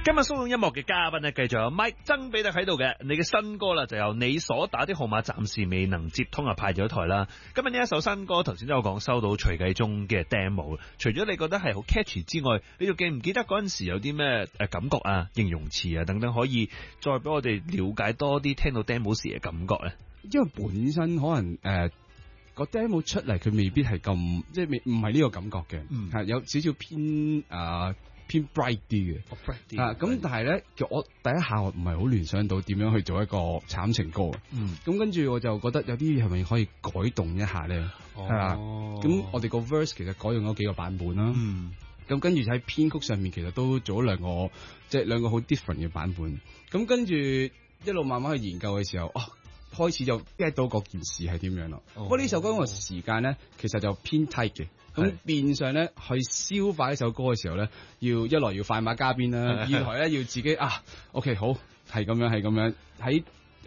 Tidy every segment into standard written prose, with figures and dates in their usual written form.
今日騷動音樂嘅嘉賓咧，繼續有 Mike 曾比特喺度嘅。你嘅新歌啦，就由你所打的號碼暫時未能接通啊，派咗台啦。今日呢一首新歌，頭先都有講收到徐繼忠嘅 demo。除咗你覺得係好 catchy 之外，你仲記唔記得嗰陣時有啲咩感覺啊、形容詞啊等等，可以再俾我哋了解多啲聽到 demo 時嘅感覺咧？ 因為本身可能個 demo 出嚟，佢未必係咁，即係唔係呢個感覺嘅，係有少少偏 bright 啲嘅，咁但係咧，其實我第一下我唔係好聯想到點樣去做一個慘情歌，咁跟住我就覺得有啲嘢係咪可以改動一下咧？係啦，咁我哋個 verse 其實改用咗幾個版本啦，咁跟住喺編曲上面其實都做咗兩個好 different 嘅版本，咁跟住一路慢慢去研究嘅時候，開始就 get 到嗰件事係點樣咯。不過呢首歌個時間咧，其實就偏 tight 嘅。咁變相咧，去消化呢首歌嘅時候咧，一來要快馬加鞭啦，二來咧要自己OK 好係咁樣喺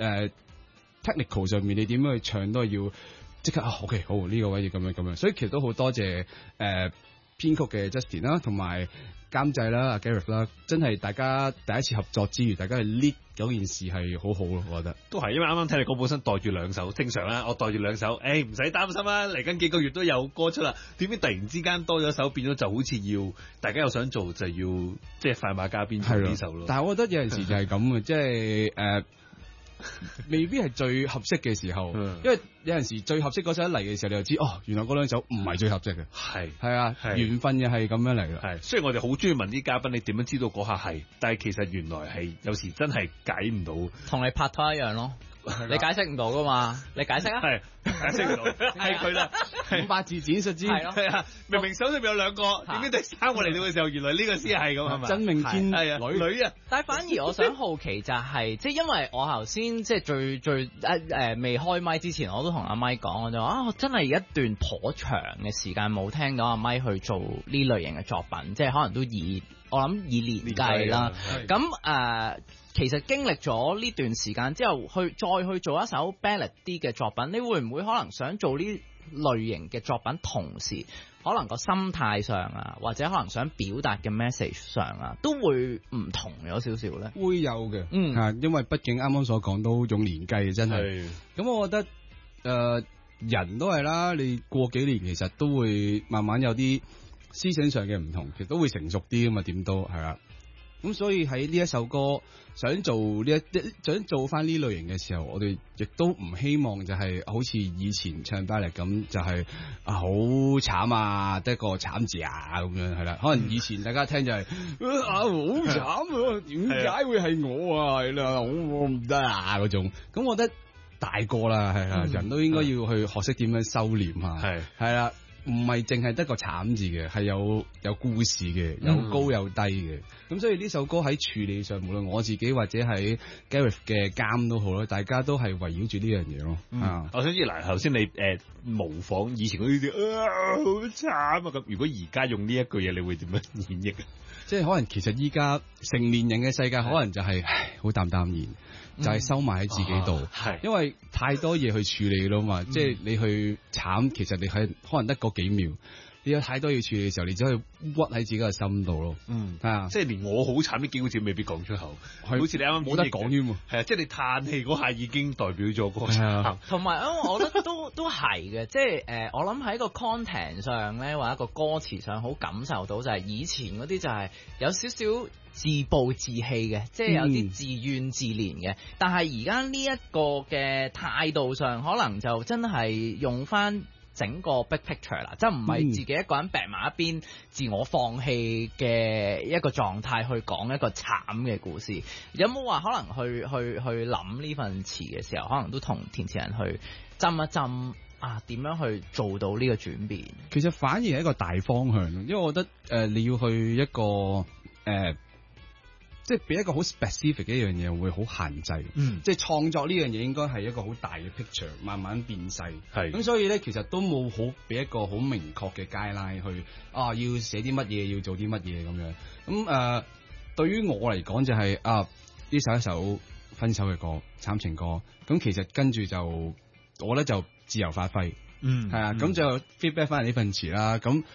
technical 上面你點樣去唱都係要即刻OK 好呢個位要咁樣，所以其實都好多謝編曲嘅 Justin 啦，同埋監製啦、阿 Gareth 啦，真係大家第一次合作之餘，大家係 lead 嗰件事係好好咯，我覺得都係，因為啱啱睇你歌本身袋住兩首，正常啦，我袋住兩首，唔使擔心啦，嚟緊幾個月都有歌出啦。點知突然之間多咗首，變咗就好似要大家又想做，就要即係快馬加鞭做呢首咯。 但係我覺得有陣時就係咁嘅，即係未必係最合適嘅時候，因為有陣時最合適嗰首一嚟嘅時候，你就知原來嗰兩首唔係最合適嘅。係啊，緣分又係咁樣嚟嘅。 雖然我哋好中意問啲嘉賓，你點樣知道嗰下係？但係其實原來係有時真係解唔到， 同你拍拖一樣咯。你解釋唔到噶嘛？你解釋啊？ 係解釋唔到，係佢啦。 500字展述之係啊，明明手上面有兩個，點解第三個嚟到嘅時候，原來呢個先係咁係咪？ 真命天女啊！ 但係反而我想好奇就係，即係因為我頭先即係最未開麥之前，我都同阿咪講，我就話真係一段頗長嘅時間冇聽到阿咪去做呢類型嘅作品，即係可能都我諗以年計啦。咁其實經歷咗呢段時間之後，再去做一首 ballad 啲嘅作品，你會唔會可能想做呢類型嘅作品，同時可能個心態上啊，或者可能想表達嘅 message 上啊，都會唔同咗少少咧？ 會有嘅，因為畢竟啱啱所講都用年計，真係。咁我覺得人都係啦，你過幾年其實都會慢慢有啲思想上嘅唔同，其實都會成熟啲㗎嘛，點都係啦。咁所以喺呢一首歌想做翻呢類型嘅時候，我哋亦都唔希望就係好似以前唱 ballad 咁，就係好慘啊，得個慘字啊咁樣係啦。可能以前大家聽就係好慘，點解會係我啊？係啦，我唔得啊嗰種。咁我覺得大個啦，係啦，人都應該要去學識點樣收斂啊，係啦。唔係淨係得個慘字嘅，係有故事嘅，有高有低嘅。咁所以呢首歌喺處理上，無論我自己或者喺 Gareth 嘅監都好啦，大家都係圍繞住呢樣嘢咯。 我想知嗱，頭先你模仿以前嗰啲好慘啊咁，如果而家用呢一句嘢，你會點樣演繹啊？ 即係可能其實依家成年人嘅世界，可能就係好淡然。就係收埋喺自己度，因為太多嘢去處理咯嘛。即係你去慘，其實你係可能得嗰幾秒，你有太多嘢處理嘅時候，你只可以屈喺自己嘅心度咯。 即係連我好慘呢幾個字未必講出口，好似你啱啱冇得講添。 係啊，即係你嘆氣嗰下已經代表咗嗰個慘。 同埋我覺得都係嘅，即係我諗喺個 content 上咧，或者個歌詞上好感受到就係以前嗰啲就係有少少自暴自棄嘅，即係有啲自怨自憐嘅。但係而家呢一個嘅態度上，可能就真係用翻整個 big picture 啦，即係唔係自己一個人病埋一邊，自我放棄嘅一個狀態去講一個慘嘅故事。有冇話可能去諗呢份詞嘅時候，可能都同填詞人去斟一斟啊，點樣去做到呢個轉變？ 其實反而係一個大方向，因為我覺得你要去一個即係俾一個好 specific 嘅一樣嘢，會好限制。即係創作呢樣嘢應該係一個好大嘅 picture， 慢慢變細。咁所以咧，其實都冇好俾一個好明確嘅 guideline去要寫啲乜嘢，要做啲乜嘢咁樣。咁對於我嚟講就係呢首一首分手嘅歌，慘情歌。咁其實跟住就我咧就自由發揮。係啊，咁就 feedback 翻嚟呢份詞啦。咁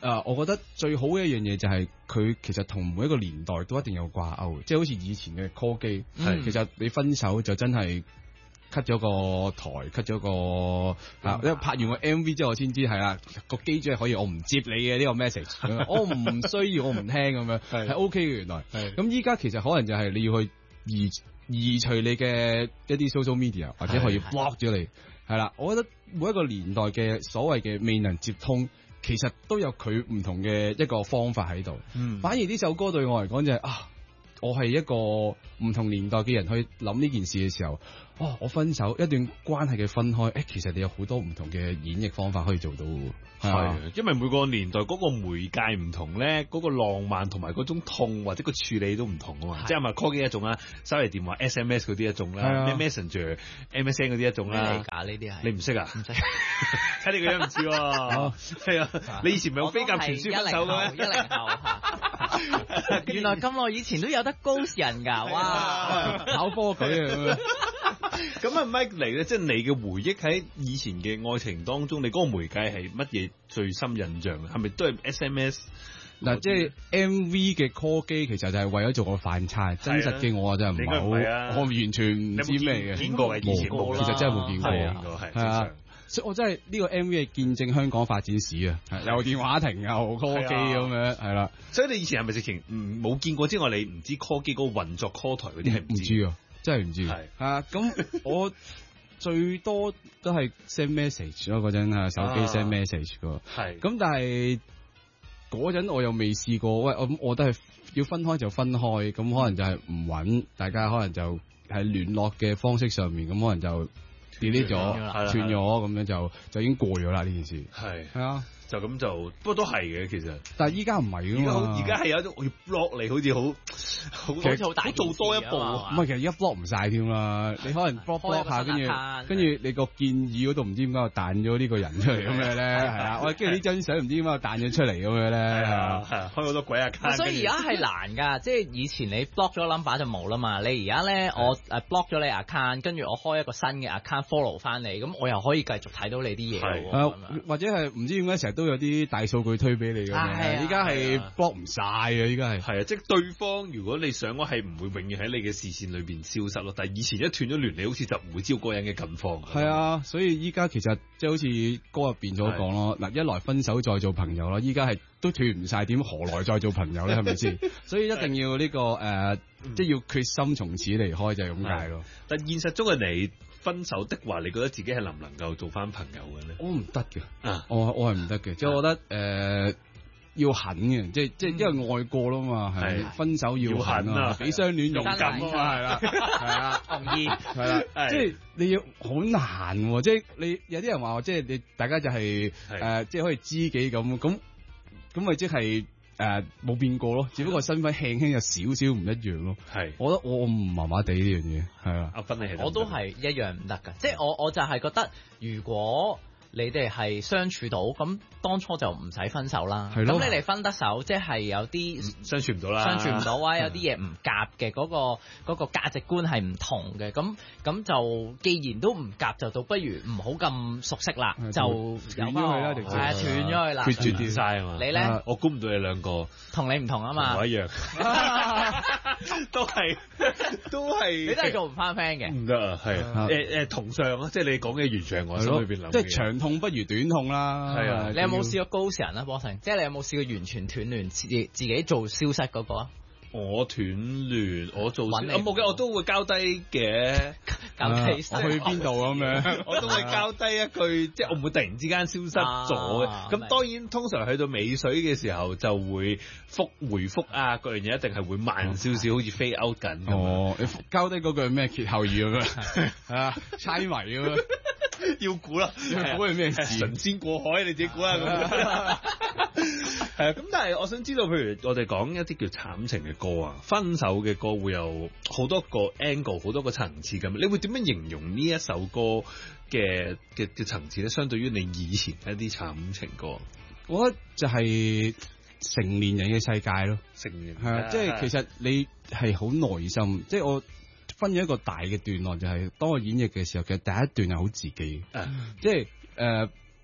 我覺得最好嘅一樣嘢就係佢其實同每一個年代都一定有掛鈎，即係好似以前嘅 call 機，其實你分手就真係 cut 咗個台 ，cut 咗個因為拍完個 MV 之後我先知係啦，個機主係可以我唔接你嘅呢個 message， 我唔需要我唔聽咁樣係 OK 嘅原來。咁依家其實可能就係你要去移除你嘅一啲 social media 或者可以 block 咗你係啦。我覺得每一個年代嘅所謂嘅未能接通，其實都有佢唔同嘅一個方法喺度。反而呢首歌對我嚟講就係我係一個唔同年代嘅人去諗呢件事嘅時候，我分手一段關係嘅分開，其實你有好多唔同嘅演繹方法可以做到。 係，因為每個年代嗰個媒介唔同咧，嗰個浪漫同埋嗰種痛或者個處理都唔同啊嘛。即係咪 call 機一種啦，手提電話 SMS 嗰啲一種啦，咩 Messenger、MSN 嗰啲一種啦。 咩嚟㗎？呢啲係你唔識啊？唔識，睇你個樣唔似喎。係啊，你以前咪有飛鴿傳書分手嘅咩 ？10後，原來咁耐以前都有得 ghost 人㗎，哇！ 考科舉啊！ 咁啊 ，Mike 嚟咧，即係你嘅回憶喺以前嘅愛情當中，你嗰個媒介係乜嘢最深印象？係咪都係 SMS？ 嗱，即係 MV 嘅 call 機，其實就係為咗做個飯菜。真實嘅我真係唔係好，我完全唔知咩嘅。 見過以前冇， 其實真係冇見過。 係啊， 所以我真係呢個 MV 係見證香港發展史啊！有電話亭又 call 機咁樣，係啦。 所以你以前係咪直情冇見過之外，你唔知 call 機嗰個運作 call 台嗰啲係唔知啊？真係唔知。係咁我最多都係 send message 咯，嗰陣手機 send message 噶。係咁，但係嗰陣我又未試過。喂，我都係要分開就分開，咁可能就係唔穩，大家可能就喺聯絡嘅方式上面，咁可能就 delete 咗，斷咗，咁樣就已經過咗啦呢件事。係啊。就咁就，不過都係嘅其實。但係依家唔係㗎嘛，而家係有一種我要 block 你，好似好做多一步。唔係，其實而家 block 唔晒添啦。你可能 block 下，跟住你個建議嗰度唔知點解又彈咗呢個人出嚟咁樣咧，係啊。我跟住呢張相唔知點解又彈咗出嚟咁樣咧，係啊，開好多鬼 account。 所以而家係難㗎，即係以前你 block 咗 number 就冇啦嘛。你而家咧，我block 咗你 account，跟住我開一個新嘅 account follow 翻你，咁我又可以繼續睇到你啲嘢喎。 或者係唔知點解成日都有啲大數據推俾你咁樣，依家係 block 唔晒嘅，依家係即係對方如果你想我係唔會永遠喺你嘅視線裏邊消失咯，但係以前一斷咗聯，你好似就唔會知道嗰個人嘅近況。係啊， 所以依家其實即係好似歌入邊所講咯，嗱，一來分手再做朋友啦，依家係都斷唔晒，點何來再做朋友咧？係咪先？所以一定要呢個即係要決心從此離開就係咁解咯。 但現實中嘅你分手的話，你覺得自己係能唔能夠做翻朋友嘅咧？ 我唔得嘅，我係唔得嘅，即係我覺得要狠嘅，即係因為愛過啦嘛，係分手要狠啊，比相戀勇敢啊嘛，係啦，係啊，同意，係啦，即係你要好難，即係你有啲人話，即係你大家就係即係可以知己咁咪即係冇變過咯，只不過身份輕輕有少少唔一樣咯。係，我覺得我麻麻地呢樣嘢，係啊， 阿芬你係， 我都係一樣唔得㗎，即係我就係覺得如果你哋係相處到，咁當初就唔使分手啦。係咯。咁你哋分得手，即係有啲相處唔到啦， 相處唔到啊，有啲嘢唔夾嘅，嗰個價值觀係唔同嘅。咁就既然都唔夾，就倒不如唔好咁熟悉啦，就斷咗佢啦， 斷咗佢啦， 決絕斷晒啊嘛。 你咧？ 我估唔到你兩個同你唔同啊嘛， 同我一樣，都係。 你都係做唔翻 friend 嘅， 唔得啊，係同上啊，即係你講嘅完全係我心裏邊諗嘅， 即係長痛不如短痛啦。係啊， 你有冇試過 ghost 人啊，波成？即係你有冇試過完全斷聯，自己做消失嗰個啊？ 我斷聯，我做冇嘅，我都會交低嘅。 交低去邊度咁樣？ 我都會交低一句，即係我唔會突然之間消失咗嘅。咁當然通常去到尾水嘅時候就會回覆啊，各樣嘢一定係會慢少少，好似 fade out 緊。哦， 你交低嗰句咩歇後語咁樣？係啊，猜謎咁樣。 要估啦， 要估係咩事？ 神仙過海，你自己估啦。係啊，咁但係我想知道，譬如我哋講一啲叫慘情嘅歌啊，分手嘅歌會有好多個 angle， 好多個層次咁。你會點樣形容呢一首歌嘅層次咧？相對於你以前一啲慘情歌， 我覺得就係成年人嘅世界咯。 成年係啊，即係其實你係好耐心，即係我。分咗一個大嘅段落，就係當我演繹嘅時候，其實第一段係好自己，即係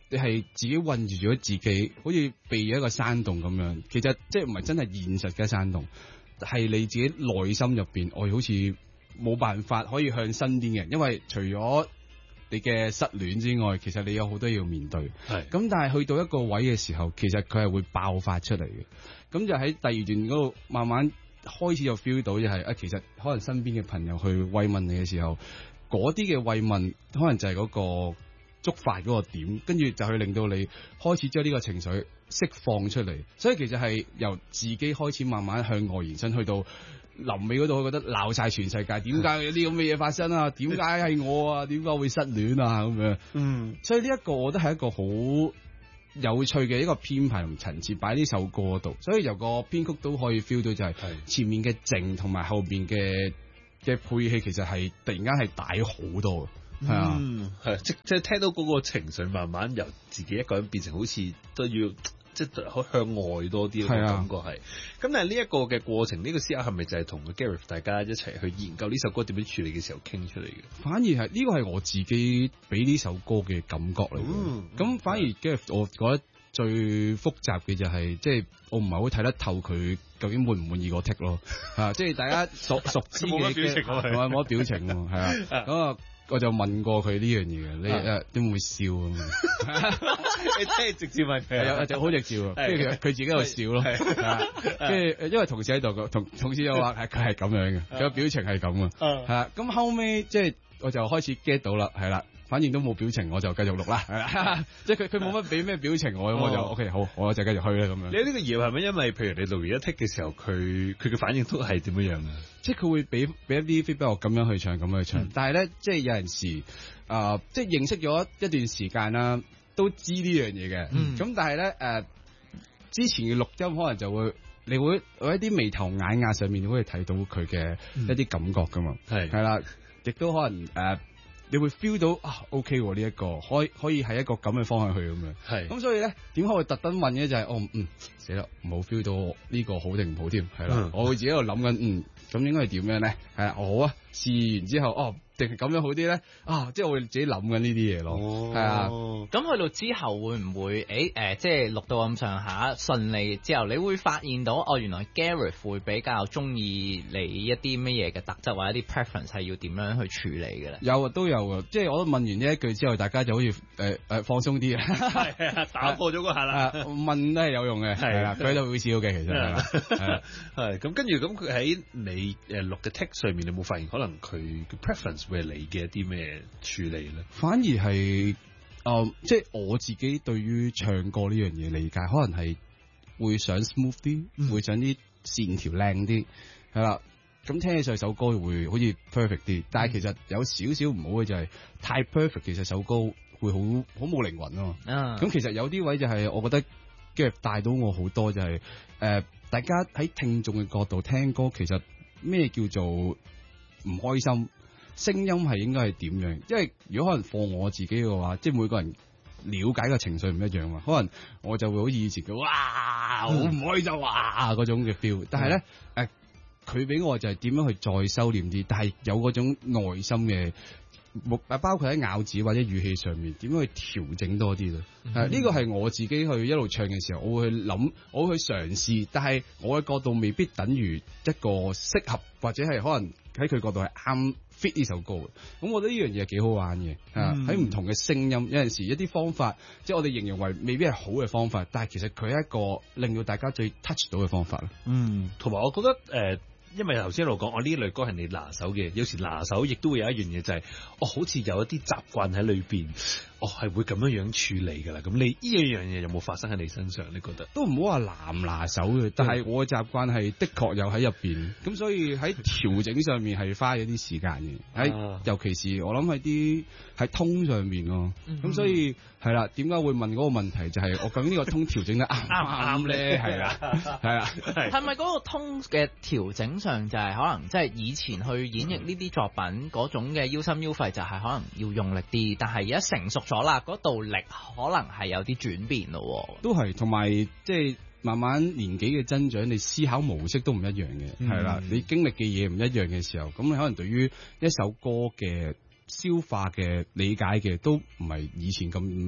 你係自己困住咗自己，好似避咗一個山洞咁樣。其實即係唔係真係現實嘅山洞，係你自己內心入邊，我好似冇辦法可以向身邊嘅人，因為除咗你嘅失戀之外，其實你有好多要面對。 係咁，但係去到一個位嘅時候，其實佢係會爆發出嚟嘅。咁就喺第二段嗰度慢慢開始就 feel 到就係其實可能身邊嘅朋友去慰問你嘅時候，嗰啲嘅慰問可能就係嗰個觸發嗰個點，跟住就去令到你開始將呢個情緒釋放出嚟。所以其實係由自己開始慢慢向外延伸，去到臨尾嗰度，我覺得鬧晒全世界，點解有啲咁嘅嘢發生啊？點解係我啊？點解會失戀啊？咁樣，所以呢一個我覺得係一個好有趣嘅一個編排同層次擺呢首歌度，所以由個編曲都可以 feel 到就係前面嘅靜同埋後邊嘅配器，其實係突然間係大好多。係啊， 係即係聽到嗰個情緒慢慢由自己一個人變成好似都要即係向外多啲嘅感覺係。咁但係呢一個嘅過程，呢個思考係咪就係同 Gareth 大家一齊去研究呢首歌點樣處理嘅時候傾出嚟嘅？ 反而係呢個係我自己俾呢首歌嘅感覺嚟嘅。咁反而 Gareth 我覺得最複雜嘅就係即係我唔係好睇得透佢究竟滿唔滿意個 take 咯。嚇，即係大家熟知嘅， 冇乜表情喎， 冇乜表情喎，係啊。咁啊，我就問過佢呢樣嘢嘅，你點會笑咁啊？ 你真係直接問佢， 就好直接喎。跟住佢自己喺度笑咯，跟住因為同事喺度，同事又話佢係咁樣嘅，佢個表情係咁啊，係啊。咁後尾即係我就開始 get 到啦，係啦。反正都冇表情，我就繼續錄啦，係啦。即係佢冇乜俾咩表情我就 OK 好，我就繼續去啦咁樣。 你呢個搖係咪因為譬如你錄完一 take 嘅時候，佢嘅反應都係點樣樣啊？ 即係佢會俾一啲 feedback 我咁樣去唱，咁樣去唱。但係咧，即係有陣時即係認識咗一段時間啦，都知呢樣嘢嘅。咁但係咧之前嘅錄音可能就會，你會喺一啲眉頭眼額上面可以睇到佢嘅一啲感覺噶嘛。係啦，亦都可能你會 feel 到OK 呢一個可以係一個咁嘅方向去咁樣。係咁，所以咧點解會特登問嘅就係死啦，冇 feel 到呢個好定唔好添。係啦，我會自己喺度諗緊咁應該係點樣咧？係啦，好啊，試完之後定係咁樣好啲咧？即係我會自己諗緊呢啲嘢咯。係啊， 咁去到之後會唔會即係錄到咁上下順利之後，你會發現到原來 Gareth 會比較中意你一啲乜嘢嘅特質或者一啲 preference 係要點樣去處理嘅咧？ 有啊，都有啊，即係我都問完呢一句之後，大家就好似放鬆啲啊， 係啊，打破咗嗰下啦。 問都係有用嘅，係啦，佢都會笑嘅，其實係啦， 係咁跟住咁佢喺你錄嘅 take 上面，你有冇發現可能佢嘅 preference會係你嘅一啲咩處理咧？ 反而係即係我自己對於唱歌呢樣嘢理解，可能係會想 smooth 啲，會想啲線條靚啲，係啦。咁聽起上首歌會好似 perfect 啲，但係其實有少少唔好嘅就係太 perfect，其實首歌會好冇靈魂啊嘛。咁其實有啲位就係我覺得Gareth帶到我好多，就係大家喺聽眾嘅角度聽歌，其實咩叫做唔開心？聲音係應該係點樣？因為如果可能放我自己嘅話，即係每個人了解嘅情緒唔一樣嘛。可能我就會好似以前嘅哇好唔開心哇嗰種嘅 feel， 但係咧佢俾我就係點樣去再收斂啲，但係有嗰種內心嘅包括喺咬字或者語氣上面點樣去調整多啲咯。呢個係我自己去一路唱嘅時候，我會去諗，我會去嘗試，但係我嘅角度未必等於一個適合或者係可能喺佢角度係啱 fit 呢首歌嘅。咁我覺得呢樣嘢係幾好玩嘅。喺唔同嘅聲音，有陣時一啲方法，即係我哋形容為未必係好嘅方法，但係其實佢係一個令到大家最 touch 到嘅方法咯。 同埋我覺得因為頭先一路講，我呢類歌係你拿手嘅，有時拿手亦都會有一樣嘢就係，好似有一啲習慣喺裏邊，係會咁樣處理㗎啦。咁你呢一樣嘢有冇發生喺你身上？你覺得都唔好話拿唔拿手嘅，但係我嘅習慣係的確有喺入邊，咁所以喺調整上面係花咗啲時間嘅。尤其是我諗喺啲喺通上面咯，咁所以係啦。點解會問嗰個問題？就係我究竟呢個通調整得啱唔啱咧？係啦， 係咪嗰個通嘅調整上就係可能即係以前去演繹呢啲作品嗰種嘅腰心腰肺，就係可能要用力啲，但係而家成熟咗啦，嗰度力可能係有啲轉變咯。 都係，同埋即係慢慢年紀嘅增長，你思考模式都唔一樣嘅，係啦，你經歷嘅嘢唔一樣嘅時候，咁你可能對於一首歌嘅消化嘅理解嘅都唔係以前咁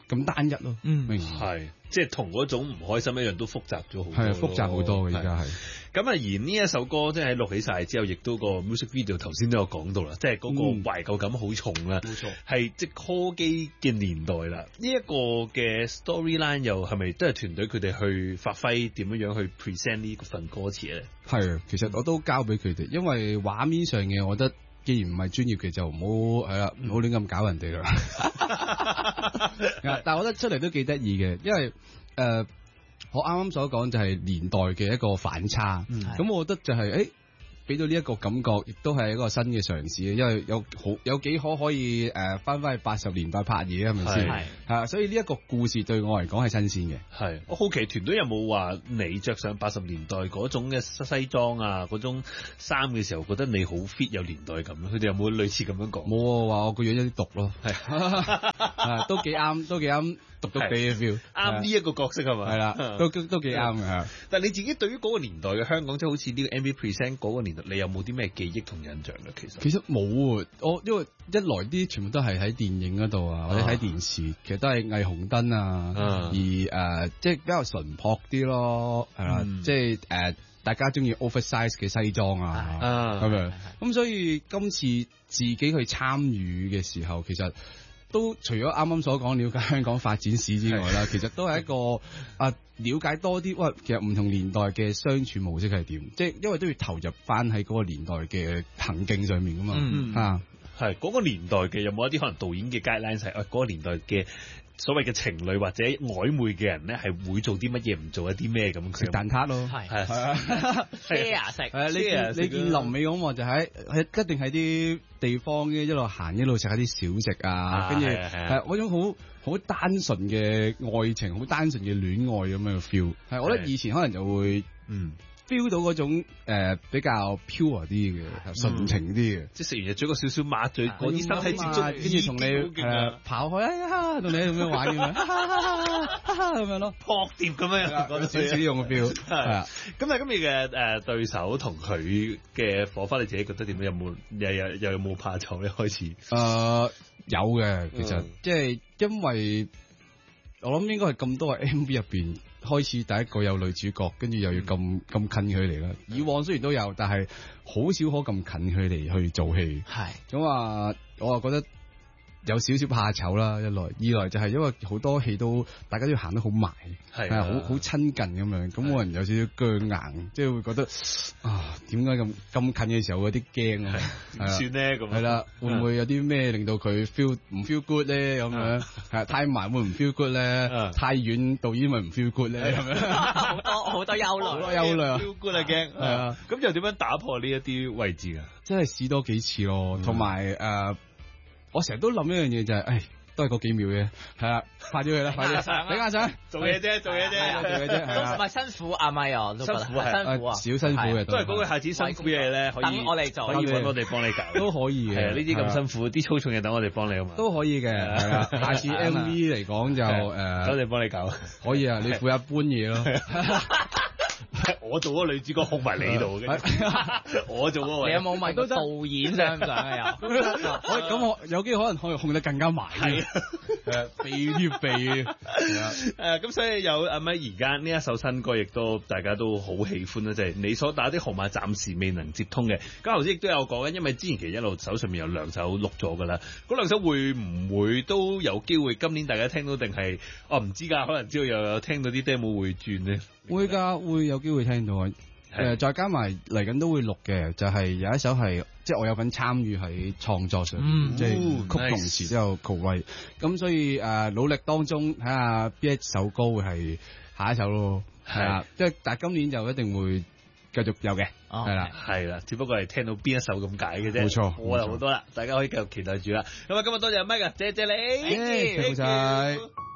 咁單一咯。 係即係同嗰種唔開心一樣，都複雜咗好多。 係複雜好多嘅，而家係。 咁啊，而呢一首歌即係錄起晒之後，亦都個 music video 頭先都有講到啦，即係嗰個懷舊感好重啦。冇錯，係即係科技嘅年代啦。呢一個嘅 storyline 又係咪都係團隊佢哋去發揮點樣去 present 呢份歌詞咧？係啊，其實我都交俾佢哋，因為畫面上嘅，我覺得既然唔係專業嘅，就唔好係啦，唔好亂咁搞人哋啦。但係我覺得出嚟都幾得意嘅，因為我啱啱所講就係年代嘅一個反差，咁我覺得就係俾到呢一個感覺，亦都係一個新嘅嘗試，因為有幾可以翻去80年代拍嘢，係咪先？係，所以呢一個故事對我嚟講係新鮮嘅。係，我好奇團隊有冇話你着上80年代嗰種嘅西裝啊，嗰種衫嘅時候，覺得你好 fit 有年代感？佢哋有冇類似咁樣講？冇啊，話我個樣有啲毒咯，係，都幾啱。獨獨地嘅 feel， 啱呢一個角色係咪？係啦，都幾啱嘅。但係你自己對於嗰個年代嘅香港，即係好似呢個 MV present 嗰個年代，你有冇啲咩記憶同印象咧？其實冇喎，我因為一來啲全部都係喺電影嗰度啊，或者睇電視，其實都係霓虹燈啊，而即係比較純樸啲咯，係啦，即係大家中意 oversize 嘅西裝啊，咁樣。咁所以今次自己去參與嘅時候，其實都除咗啱啱所講了解香港發展史之外啦，其實都係一個了解多啲，喂，其實唔同年代嘅相處模式係點，即係因為都要投入翻喺嗰個年代嘅行徑上面噶嘛，係嗰個年代嘅有冇一啲可能導演嘅 guidelines 係嗰個年代嘅所謂嘅情侶或者曖昧嘅人咧，係會做啲乜嘢，唔做一啲咩咁？食蛋撻咯，係 share 食，你見臨尾咁就喺一定係啲地方嘅一路行一路食下啲小食啊，跟住係嗰種好單純嘅愛情，好單純嘅戀愛咁樣嘅 feel。係我覺得以前可能就會feel 到嗰種比較 pure 啲嘅純情啲嘅，即係食完就嘴個少少抹嘴，嗰啲身體接觸，跟住同你跑開，同你咁樣玩咁樣，咁樣咯，撲碟咁樣，講少少用嘅 feel。係啊，咁但係今日嘅對手同佢嘅火花，你自己覺得點樣？有冇又有冇怕醜咧？開始有嘅，其實即係因為我諗應該係咁多個 MV 入邊。開始第一個有女主角，跟住又要咁近距離啦。以往雖然都有，但係好少可咁近距離去做戲。係咁啊，我啊覺得有少少怕醜啦。一來，二來就係因為好多戲都大家都要行得好埋，係好親近咁樣，咁可能有少少僵硬，即係會覺得點解咁近嘅時候有啲驚啊？點算咧咁？係啦，會唔會有啲咩令到佢唔 feel good 咧？咁樣係太埋會唔 feel good 咧？太遠導演咪唔 feel good 咧？咁樣好多憂慮，好多憂慮 feel good 啊驚係啊！咁又點樣打破呢一啲位置啊？真係試多幾次咯，同埋我成日都諗一樣嘢就係，都係嗰幾秒嘅，係啦，快啲去啦，快啲，俾下相，做嘢啫，做嘢啫，唔係辛苦啊咪啊，辛苦係辛苦啊，少辛苦嘅，都係嗰個下次辛苦嘢咧，可以等我哋做，可以揾我哋幫你搞，都可以嘅，係啊，呢啲咁辛苦，啲粗重嘢等我哋幫你啊嘛，都可以嘅，係啊，下次 MV 嚟講就我哋幫你搞，可以啊，你負一搬嘢咯。我做嗰個女主角控埋你度嘅，我做嗰個。你有冇問過導演想唔想啊？又咁我有機會可能可以控得更加埋。係避貼避。咁所以有阿咪而家呢一首新歌，亦都大家都好喜歡啦，就係你所打的號碼暫時未能接通嘅。咁頭先亦都有講緊，因為之前其實一路手上面有兩首錄咗㗎啦，嗰兩首會唔會都有機會今年大家聽到定係唔知㗎？可能之後又有聽到啲 demo 會轉呢？會㗎，會有機會聽到啊！再加埋嚟緊都會錄嘅，就係有一首係即係我有份參與喺創作上，即係曲同詞都有 co-write，咁所以努力當中睇下邊一首歌會係下一首咯，係啊，即係但係今年就一定會繼續有嘅，係啦，只不過係聽到邊一首咁解嘅啫，冇錯，我就好多啦，大家可以繼續期待住啦。咁啊，今日多謝 Mike，謝謝你，多謝。